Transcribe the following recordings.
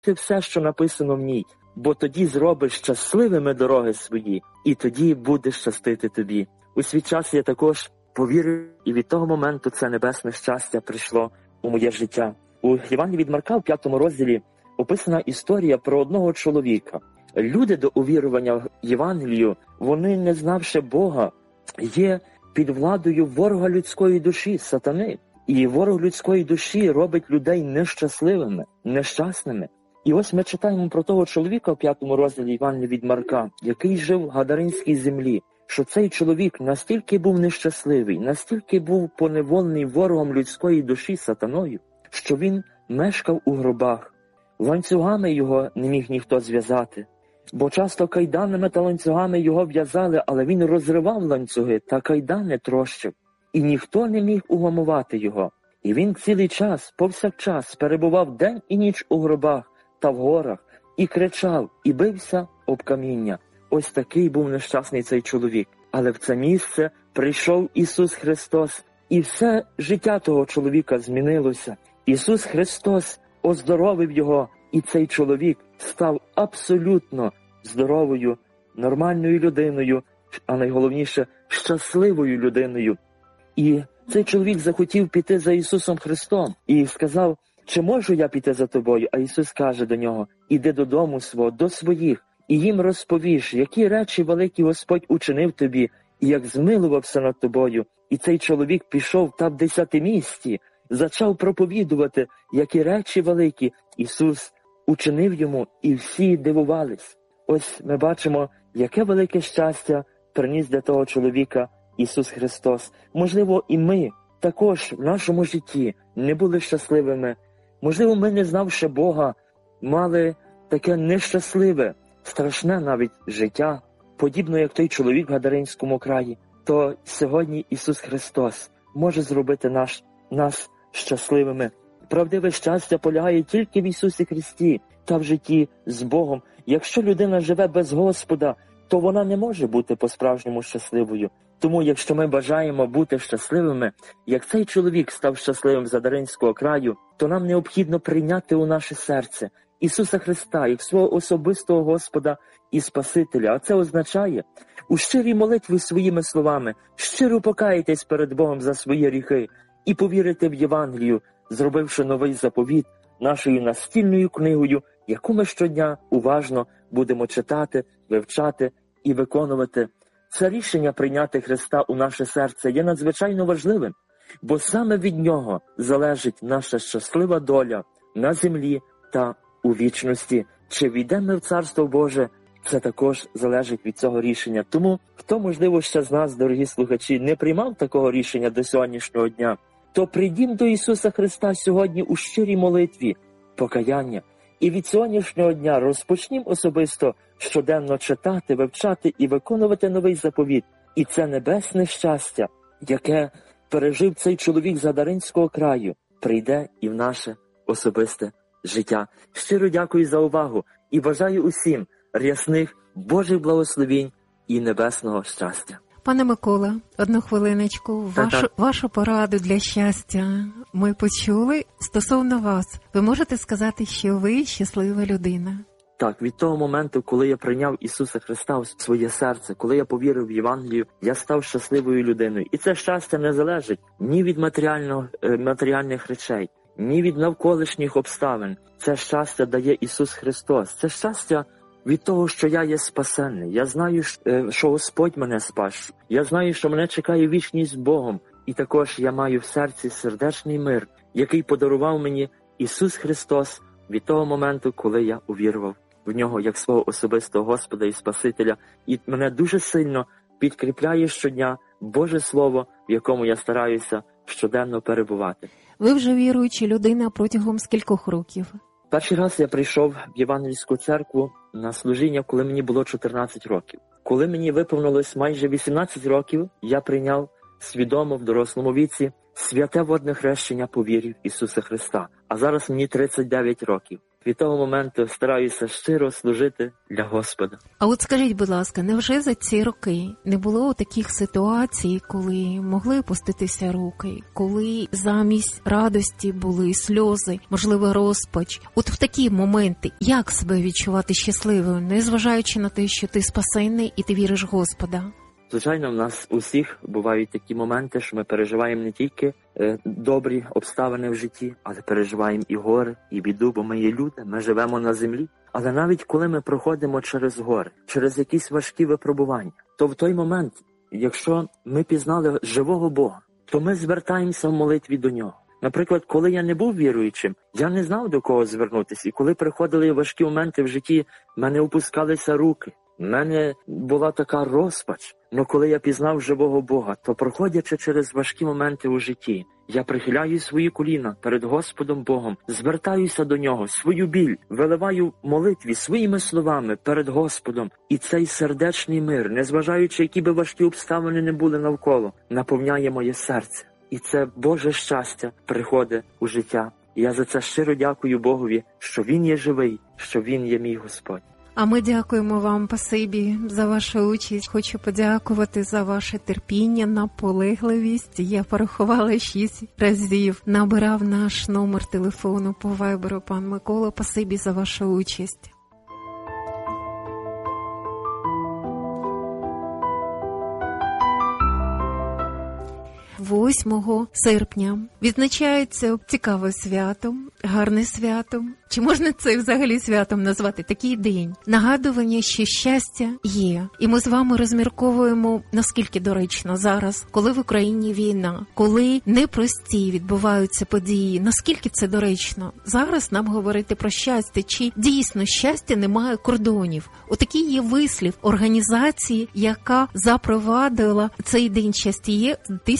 ти все, що написано в ній, бо тоді зробиш щасливими дороги свої, і тоді буде щастити тобі. У свій час я також повірив, і від того моменту це небесне щастя прийшло у моє життя. У Євангелії від Марка в 5 розділі описана історія про одного чоловіка. Люди до увірування в Євангелію, вони, не знавши Бога, є під владою ворога людської душі, сатани. І ворог людської душі робить людей нещасливими, нещасними. І ось ми читаємо про того чоловіка в 5 розділі Євангелія від Марка, який жив в Гадаринській землі, що цей чоловік настільки був нещасливий, настільки був поневолений ворогом людської душі, сатаною, що він мешкав у гробах. Ланцюгами його не міг ніхто зв'язати, бо часто кайданами та ланцюгами його в'язали, але він розривав ланцюги та кайдани трощив, і ніхто не міг угамувати його. І він цілий час, повсякчас перебував день і ніч у гробах та в горах, і кричав, і бився об каміння. Ось такий був нещасний цей чоловік. Але в це місце прийшов Ісус Христос, і все життя того чоловіка змінилося. Ісус Христос оздоровив його, і цей чоловік став абсолютно здоровою, нормальною людиною, а найголовніше – щасливою людиною. І цей чоловік захотів піти за Ісусом Христом і сказав, чи можу я піти за тобою? А Ісус каже до нього, іди додому свого, до своїх, і їм розповіш, які речі великі Господь учинив тобі, і як змилувався над тобою. І цей чоловік пішов та в 10 місті, зачав проповідувати, які речі великі Ісус учинив йому, і всі дивувались. Ось ми бачимо, яке велике щастя приніс для того чоловіка Ісус Христос. Можливо, і ми також в нашому житті не були щасливими. Можливо, ми, не знавши Бога, мали таке нещасливе, страшне навіть життя, подібно як той чоловік в Гадаринському краї. То сьогодні Ісус Христос може зробити нас щасливими. Правдиве щастя полягає тільки в Ісусі Христі та в житті з Богом. Якщо людина живе без Господа, то вона не може бути по-справжньому щасливою. Тому, якщо ми бажаємо бути щасливими, як цей чоловік став щасливим з Гадаринського краю, то нам необхідно прийняти у наше серце Ісуса Христа як свого особистого Господа і Спасителя. А це означає у щирій молитві своїми словами щиро покаятись перед Богом за свої гріхи і повірити в Євангелію, зробивши новий заповіт нашою настільною книгою, яку ми щодня уважно будемо читати, вивчати і виконувати. Це рішення прийняти Христа у наше серце є надзвичайно важливим, бо саме від Нього залежить наша щаслива доля на землі та у вічності. Чи війдемо ми в Царство Боже, це також залежить від цього рішення. Тому, хто, можливо, ще з нас, дорогі слухачі, не приймав такого рішення до сьогоднішнього дня, то прийдімо до Ісуса Христа сьогодні у щирій молитві, покаяння. І від сьогоднішнього дня розпочнімо особисто щоденно читати, вивчати і виконувати новий заповіт. І це небесне щастя, яке пережив цей чоловік з Гадаринського краю, прийде і в наше особисте життя. Щиро дякую за увагу і бажаю усім рясних Божих благословінь і небесного щастя. Пане Микола, одну хвилиночку. Вашу пораду для щастя ми почули. Стосовно вас, ви можете сказати, що ви щаслива людина? Так, від того моменту, коли я прийняв Ісуса Христа в своє серце, коли я повірив в Євангелію, я став щасливою людиною. І це щастя не залежить ні від матеріальних речей, ні від навколишніх обставин. Це щастя дає Ісус Христос. Це щастя від того, що я є спасенний. Я знаю, що Господь мене спас. Я знаю, що мене чекає вічність з Богом. І також я маю в серці сердечний мир, який подарував мені Ісус Христос від того моменту, коли я увірував в Нього як свого особистого Господа і Спасителя. І мене дуже сильно підкріпляє щодня Боже Слово, в якому я стараюся щоденно перебувати. Ви вже віруюча людина протягом скількох років? Перший раз я прийшов в Євангельську церкву на служіння, коли мені було 14 років. Коли мені виповнилось майже 18 років, я прийняв свідомо в дорослому віці святе водне хрещення по вірі в Ісуса Христа. А зараз мені 39 років. Від того моменту стараюся щиро служити для Господа. А от скажіть, будь ласка, невже за ці роки не було таких ситуацій, коли могли опуститися руки, коли замість радості були сльози, можливо, розпач? От в такі моменти як себе відчувати щасливою, незважаючи на те, що ти спасенний і ти віриш в Господа? Звичайно, в нас усіх бувають такі моменти, що ми переживаємо не тільки добрі обставини в житті, але переживаємо і гори, і біду, бо ми є люди, ми живемо на землі. Але навіть коли ми проходимо через гори, через якісь важкі випробування, то в той момент, якщо ми пізнали живого Бога, то ми звертаємося в молитві до Нього. Наприклад, коли я не був віруючим, я не знав, до кого звернутися. І коли приходили важкі моменти в житті, в мене опускалися руки, в мене була така розпач. Но коли я пізнав живого Бога, то проходячи через важкі моменти у житті, я прихиляю свої коліна перед Господом Богом, звертаюся до Нього, свою біль виливаю в молитві своїми словами перед Господом. І цей сердечний мир, незважаючи, які би важкі обставини не були навколо, наповняє моє серце. І це Боже щастя приходить у життя. І я за це щиро дякую Богові, що Він є живий, що Він є мій Господь. А ми дякуємо вам, спасибі, за вашу участь. Хочу подякувати за ваше терпіння, наполегливість. Я порахувала 6 разів. Набирав наш номер телефону по вайберу пан Микола. Спасибі за вашу участь. 8 серпня відзначається цікаве свято, гарне свято. Чи можна це взагалі святом назвати? Такий день. Нагадування, що щастя є. І ми з вами розмірковуємо, наскільки доречно зараз, коли в Україні війна, коли непрості відбуваються події, наскільки це доречно. Зараз нам говорити про щастя, чи дійсно щастя не має кордонів. Отакий є вислів організації, яка запровадила цей день щастя є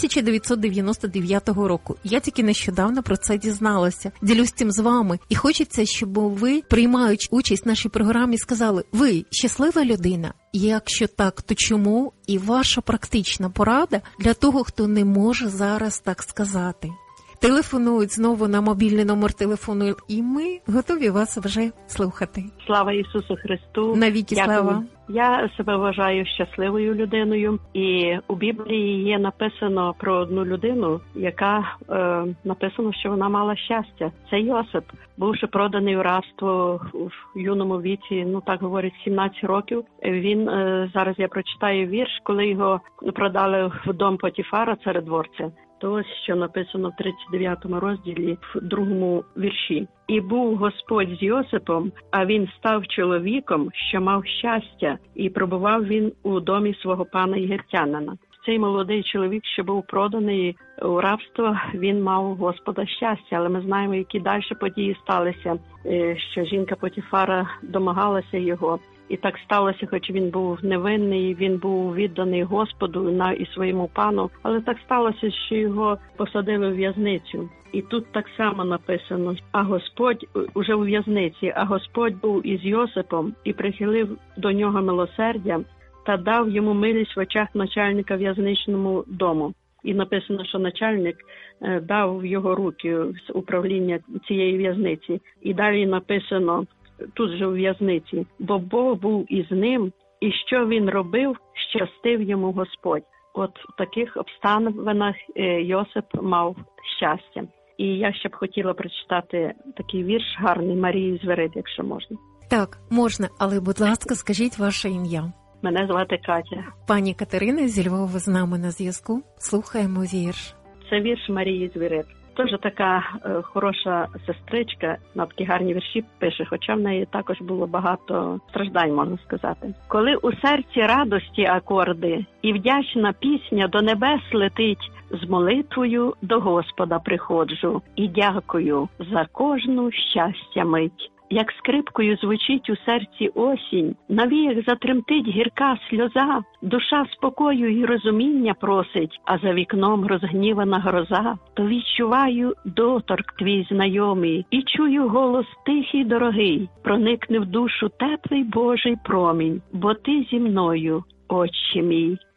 1999 року. Я тільки нещодавно про це дізналася. Ділюсь цим з вами. І хочеться, щоб ви, приймаючи участь в нашій програмі, сказали, ви щаслива людина? Якщо так, то чому? І ваша практична порада для того, хто не може зараз так сказати. Телефонують знову на мобільний номер телефону, і ми готові вас вже слухати. Слава Ісусу Христу! Навіки слава! Я себе вважаю щасливою людиною, і у Біблії є написано про одну людину, яка написано, що вона мала щастя. Це Йосип, бувши проданий у рабство в юному віці, так говорять, 17 років. Він, зараз я прочитаю вірш, коли його продали в дом Потіфара, царедворця. То ось, що написано в 39 розділі, в 2 вірші. «І був Господь з Йосипом, а він став чоловіком, що мав щастя, і пробував він у домі свого пана єгиптянина». Цей молодий чоловік, що був проданий у рабство, він мав Господа щастя. Але ми знаємо, які далі події сталися, що жінка Потіфара домагалася його. І так сталося, хоч він був невинний, він був відданий Господу і своєму пану, але так сталося, що його посадили в в'язницю. І тут так само написано, а Господь, уже у в'язниці, а Господь був із Йосипом і прихилив до нього милосердя та дав йому милість в очах начальника в'язничному дому. І написано, що начальник дав в його руки з управління цієї в'язниці. І далі написано, тут же у в'язниці, бо Бог був із ним, і що він робив, щастив йому Господь. От в таких обставинах Йосип мав щастя. І я ще б хотіла прочитати такий вірш гарний Марії Звірид, якщо можна. Так, можна, але, будь ласка, скажіть ваше ім'я. Мене звати Катя. Пані Катерина зі Львова з нами на зв'язку. Слухаємо вірш. Це вірш Марії Звірид. Теж така хороша сестричка, на такі гарні вірші пише, хоча в неї також було багато страждань, можна сказати. Коли у серці радості акорди і вдячна пісня до небес летить, з молитвою до Господа приходжу і дякую за кожну щастя мить. Як скрипкою звучить у серці осінь, на віях затремтить гірка сльоза, душа спокою і розуміння просить, а за вікном розгнівана гроза, то відчуваю доторк твій знайомий і чую голос тихий дорогий, проникне в душу теплий Божий промінь, бо ти зі мною, Отче мій.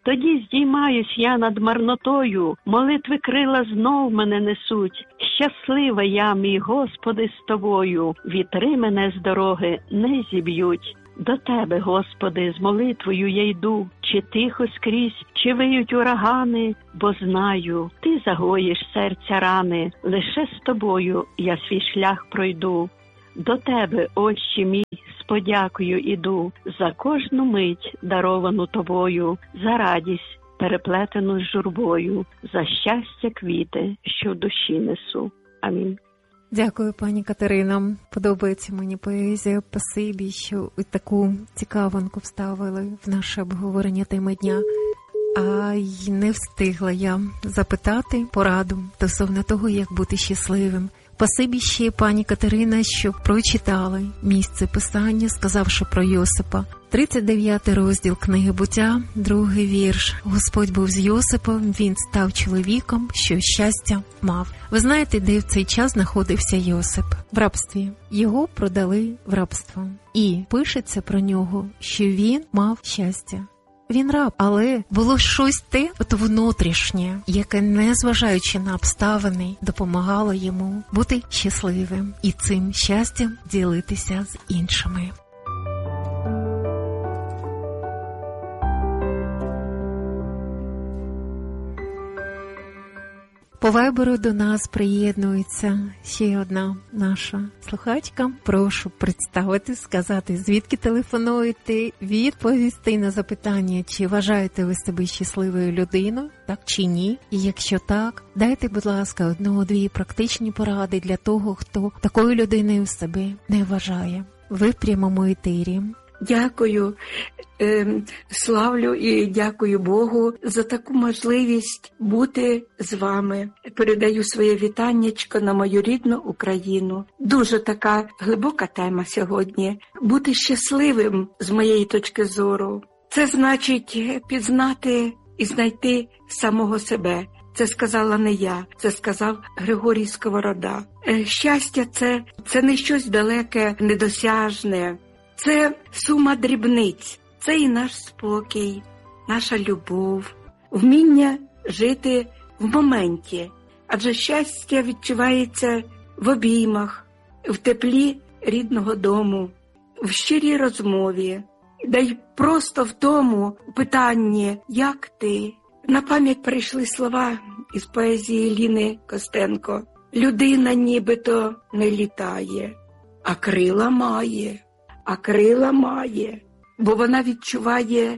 Тоді здіймаюсь я над марнотою, молитви крила знов мене несуть. Щаслива я, мій Господи, з Тобою, вітри мене з дороги не зіб'ють. До Тебе, Господи, з молитвою я йду, чи тихо скрізь, чи виють урагани, бо знаю, Ти загоїш серця рани, лише з Тобою я свій шлях пройду. До Тебе, Отче мій, з подякою іду, за кожну мить, даровану Тобою, за радість, переплетену з журбою, за щастя квіти, що в душі несу. Амінь. Дякую, пані Катерино. Подобається мені поезія. Спасибі, що ви таку цікавинку вставили в наше обговорення теми дня. А й не встигла я запитати пораду стосовно того, як бути щасливим. Спасибі ще, пані Катерина, що прочитали місце Писання, сказавши про Йосипа. 39 розділ книги Буття, 2-й вірш. Господь був з Йосипом, він став чоловіком, що щастя мав. Ви знаєте, де в цей час знаходився Йосип? В рабстві. Його продали в рабство. І пишеться про нього, що він мав щастя. Він раб, але було щось те, внутрішнє, яке, незважаючи на обставини, допомагало йому бути щасливим і цим щастям ділитися з іншими. По вайберу до нас приєднується ще одна наша слухачка. Прошу представити, сказати, звідки телефонуєте, відповісти на запитання, чи вважаєте ви себе щасливою людиною, так чи ні. І якщо так, дайте, будь ласка, 1-2 практичні поради для того, хто такою людиною себе не вважає. Ви в прямому етері. Дякую, славлю і дякую Богу за таку можливість бути з вами. Передаю своє вітаннячко на мою рідну Україну. Дуже така глибока тема сьогодні. Бути щасливим, з моєї точки зору, це значить пізнати і знайти самого себе. Це сказала не я, це сказав Григорій Сковорода. Щастя – це не щось далеке, недосяжне. Це сума дрібниць, це і наш спокій, наша любов, вміння жити в моменті. Адже щастя відчувається в обіймах, в теплі рідного дому, в щирій розмові, да й просто в тому питанні «Як ти?». На пам'ять прийшли слова із поезії Ліни Костенко. «Людина нібито не літає, а крила має». А крила має, бо вона відчуває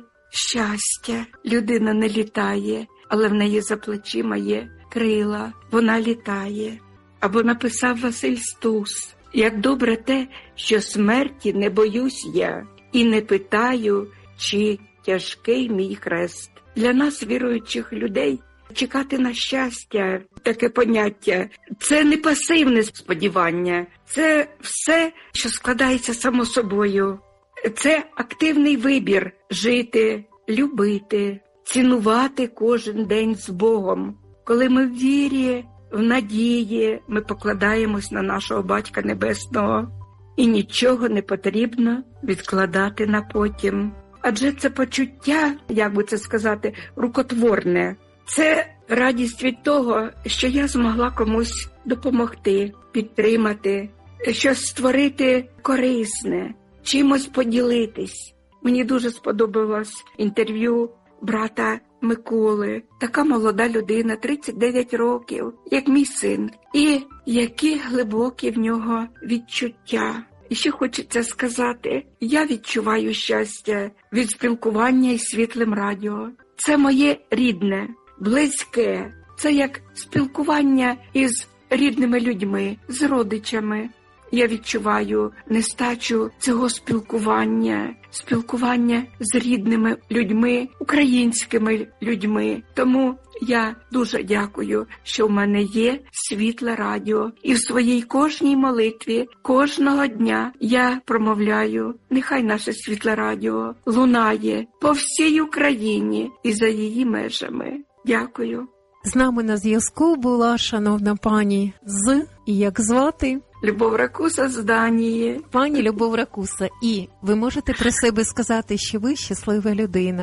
щастя. Людина не літає, але в неї за плечима є крила. Вона літає. Або написав Василь Стус: «Як добре те, що смерті не боюсь я, і не питаю, чи тяжкий мій хрест». Для нас, віруючих людей, чекати на щастя, таке поняття, це не пасивне сподівання, це все, що складається само собою. Це активний вибір жити, любити, цінувати кожен день з Богом. Коли ми в вірі, в надії, ми покладаємось на нашого Батька Небесного, і нічого не потрібно відкладати на потім. Адже це почуття, як би це сказати, рукотворне. Це радість від того, що я змогла комусь допомогти, підтримати, щось створити корисне, чимось поділитись. Мені дуже сподобалось інтерв'ю брата Миколи. Така молода людина, 39 років, як мій син. І які глибокі в нього відчуття. І ще хочеться сказати, я відчуваю щастя від спілкування із Світлим радіо. Це моє рідне, близьке. Це як спілкування із рідними людьми, з родичами. Я відчуваю нестачу цього спілкування з рідними людьми, українськими людьми. Тому я дуже дякую, що в мене є Світле радіо. І в своїй кожній молитві, кожного дня я промовляю: нехай наше Світле радіо лунає по всій Україні і за її межами. Дякую. З нами на зв'язку була шановна пані і як звати? Любов Ракуса з Данії. Пані Любов Ракуса, і ви можете про себе сказати, що ви щаслива людина?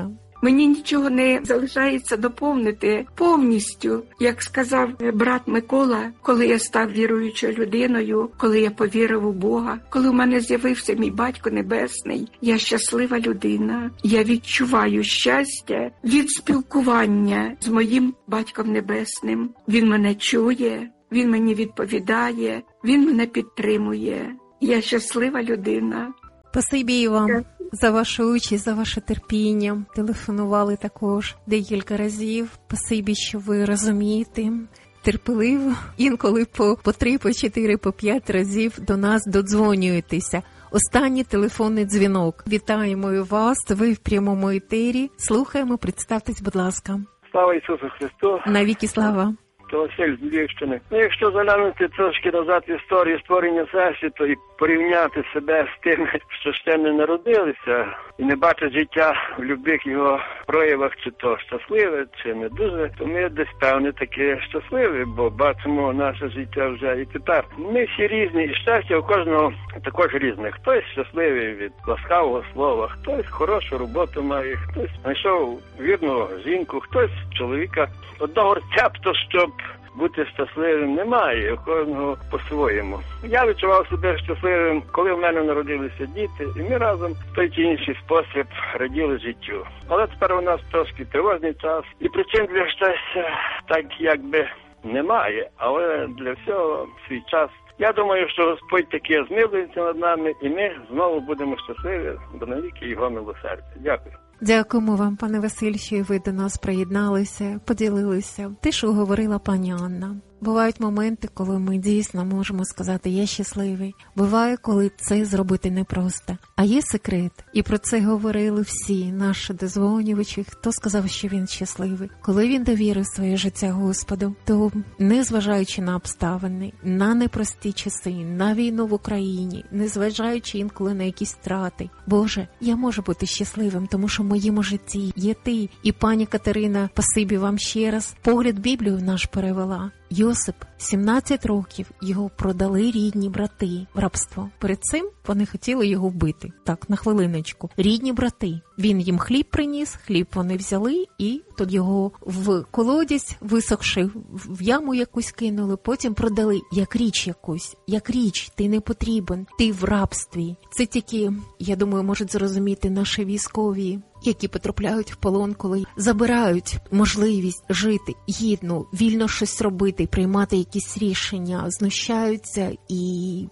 Мені нічого не залишається доповнити повністю, як сказав брат Микола, коли я став віруючою людиною, коли я повірив у Бога, коли у мене з'явився мій Батько Небесний, я щаслива людина. Я відчуваю щастя від спілкування з моїм Батьком Небесним. Він мене чує, він мені відповідає, він мене підтримує. Я щаслива людина. Спасибі вам за вашу участь, за ваше терпіння. Телефонували також декілька разів. Спасибі, що ви розумієте, терпеливо. Інколи по 3, по 4, по 5 разів до нас додзвонюєтеся. Останній телефонний дзвінок. Вітаємо вас, ви в прямому етері. Слухаємо, представтесь, будь ласка. Слава Ісусу Христу! Навіки слава! То Василь з Львівщини. Якщо заглянути трошки назад в історію створення Всесвіту і порівняти себе з тими, що ще не народилися, і не бачать життя в будь-яких його проявах, чи то щасливе, чи не дуже, то ми десь певне таки щасливі, бо бачимо наше життя вже і тепер. Ми всі різні, і щастя у кожного також різне. Хтось щасливий від ласкавого слова, хтось хорошу роботу має, хтось знайшов вірну жінку, хтось чоловіка. Одного рецепту, щоб бути щасливим, немає, у кожного по-своєму. Я відчував себе щасливим, коли в мене народилися діти, і ми разом в той чи інший спосіб раділи життю. Але тепер у нас трошки тривожний час, і причин для щастя так якби немає, але для всього свій час. Я думаю, що Господь таки змилується над нами, і ми знову будемо щасливі до навіки Його милосердя. Дякую. Дякуємо вам, пане Василь, що ви до нас приєдналися, поділилися. Те, що говорила пані Анна. Бувають моменти, коли ми дійсно можемо сказати «я щасливий». Буває, коли це зробити непросто. А є секрет. І про це говорили всі наші дозвонювачі, хто сказав, що він щасливий. Коли він довірив своє життя Господу, то, незважаючи на обставини, на непрості часи, на війну в Україні, незважаючи інколи на якісь втрати, Боже, я можу бути щасливим, тому що в моєму житті є ти. І пані Катерина, спасибі вам ще раз, погляд Біблію наш перевела. Йосип, 17 років, його продали рідні брати в рабство. Перед цим вони хотіли його вбити. Так, на хвилиночку. Рідні брати. Він їм хліб приніс, хліб вони взяли, і тут його в колодязь, висохши, в яму якусь кинули, потім продали як річ якусь. Як річ, ти не потрібен, ти в рабстві. Це тільки, я думаю, можуть зрозуміти наші військові, які потрапляють в полон, коли забирають можливість жити гідно, вільно щось робити, приймати якісь рішення, знущаються і...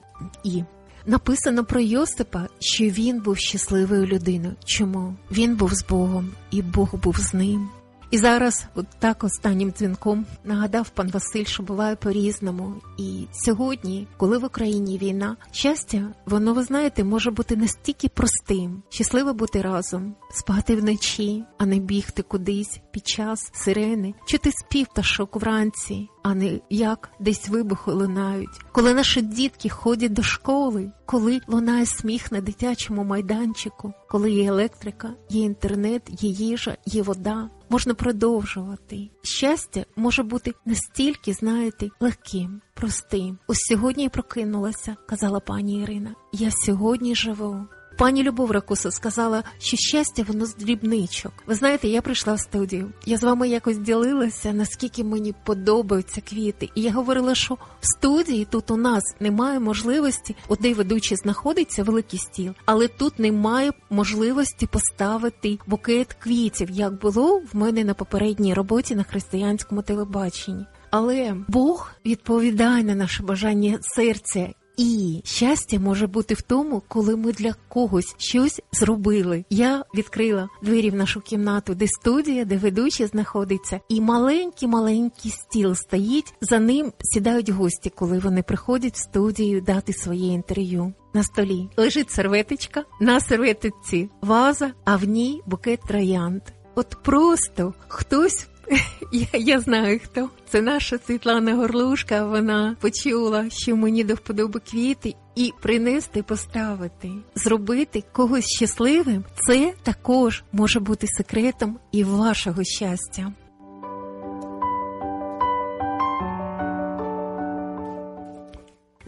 Написано про Йосипа, що він був щасливою людиною. Чому? Він був з Богом, і Бог був з ним. І зараз, от так останнім дзвінком, нагадав пан Василь, що буває по-різному. І сьогодні, коли в Україні війна, щастя, воно, ви знаєте, може бути настільки простим. Щасливо бути разом, спати вночі, а не бігти кудись під час сирени, чути спів пташок вранці, а не як десь вибухи лунають. Коли наші дітки ходять до школи, коли лунає сміх на дитячому майданчику, коли є електрика, є інтернет, є їжа, є вода, можна продовжувати. Щастя може бути настільки, знаєте, легким, простим. Ось сьогодні я прокинулася, казала пані Ірина. Я сьогодні живу. Пані Любов Ракуса сказала, що щастя, воно з дрібничок. Ви знаєте, я прийшла в студію. Я з вами якось ділилася, наскільки мені подобаються квіти. І я говорила, що в студії тут у нас немає можливості, де ведучий знаходиться, великий стіл, але тут немає можливості поставити букет квітів, як було в мене на попередній роботі на християнському телебаченні. Але Бог відповідає на наше бажання серця. І щастя може бути в тому, коли ми для когось щось зробили. Я відкрила двері в нашу кімнату, де студія, де ведучий знаходиться, і маленький стіл стоїть, за ним сідають гості, коли вони приходять в студію дати своє інтерв'ю. На столі лежить серветочка, на серветочці ваза, а в ній букет троянд. От просто хтось... Я знаю, хто. Це наша Світлана Горлушка, вона почула, що мені до вподоби квіти, і принести, поставити, зробити когось щасливим, це також може бути секретом і вашого щастя.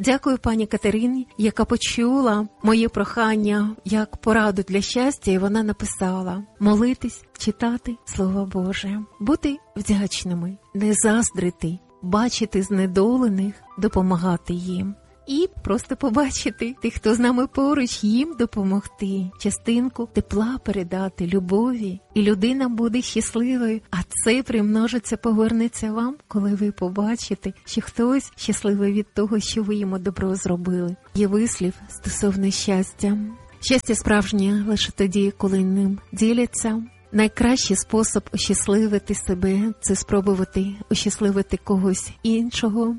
Дякую пані Катерині, яка почула моє прохання як пораду для щастя, і вона написала: молитись, читати Слово Боже, бути вдячними, не заздрити, бачити знедолених, допомагати їм. І просто побачити тих, хто з нами поруч, їм допомогти, частинку тепла передати, любові, і людина буде щасливою, а це примножиться, повернеться вам, коли ви побачите, що хтось щасливий від того, що ви йому добро зробили. Є вислів стосовно щастя. Щастя справжнє лише тоді, коли ним діляться. Найкращий спосіб ощасливити себе – це спробувати ощасливити когось іншого.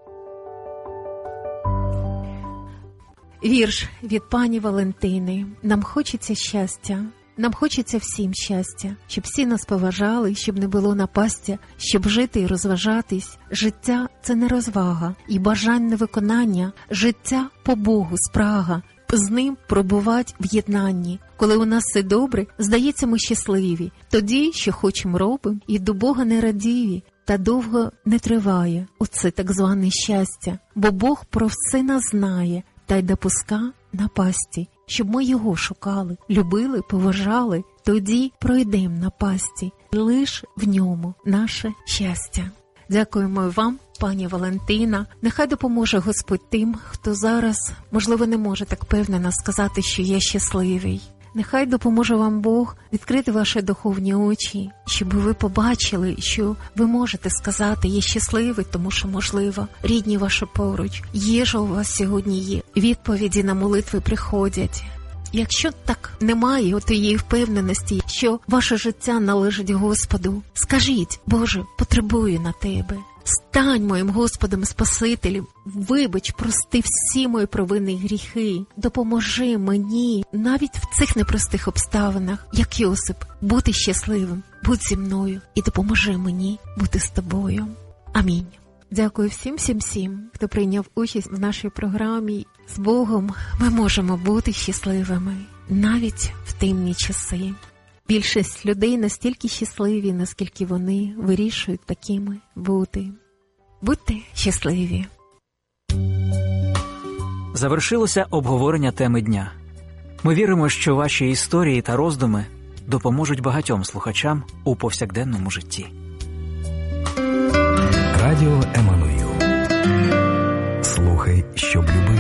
Вірш від пані Валентини. Нам хочеться щастя, нам хочеться всім щастя, щоб всі нас поважали, щоб не було напастя, щоб жити і розважатись. Життя – це не розвага і бажання виконання, життя по Богу спрага, з ним пробувати в єднанні. Коли у нас все добре, здається, ми щасливі, тоді, що хочемо робимо, і до Бога не радіві. Та довго не триває оце так зване щастя, бо Бог про все нас знає, та й допуска напасті, щоб ми його шукали, любили, поважали, тоді пройдем напасті, лиш в ньому наше щастя. Дякуємо вам, пані Валентина. Нехай допоможе Господь тим, хто зараз, можливо, не може так впевнено сказати, що я щасливий. Нехай допоможе вам Бог відкрити ваші духовні очі, щоб ви побачили, що ви можете сказати: я щасливий, тому що, можливо, рідні ваші поруч, їжа у вас сьогодні є, відповіді на молитви приходять. Якщо так немає отієї впевненості, що ваше життя належить Господу, скажіть: Боже, потребую на Тебе. Стань моїм Господом, Спасителем, вибач, прости всі мої провини і гріхи, допоможи мені навіть в цих непростих обставинах, як Йосип, бути щасливим, будь зі мною і допоможи мені бути з тобою. Амінь. Дякую всім, хто прийняв участь в нашій програмі. З Богом ми можемо бути щасливими навіть в темні часи. Більшість людей настільки щасливі, наскільки вони вирішують такими бути. Будьте щасливі. Завершилося обговорення теми дня. Ми віримо, що ваші історії та роздуми допоможуть багатьом слухачам у повсякденному житті. Радіо Еммануїл. Слухай, щоб любити.